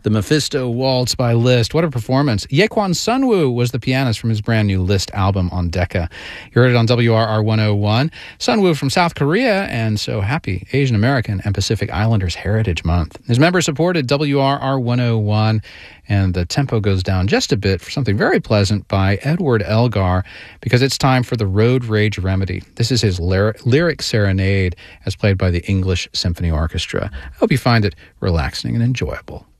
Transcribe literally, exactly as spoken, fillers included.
The Mephisto Waltz by Liszt. What a performance. Yekwon Sunwoo was the pianist from his brand new Liszt album on Decca. You heard it on W R R one oh one. Sunwoo from South Korea, and so happy Asian American and Pacific Islanders Heritage Month. His members supported W R R one oh one, and the tempo goes down just a bit for something very pleasant by Edward Elgar, because it's time for the Road Rage Remedy. This is his lyric, lyric serenade as played by the English Symphony Orchestra. I hope you find it relaxing and enjoyable.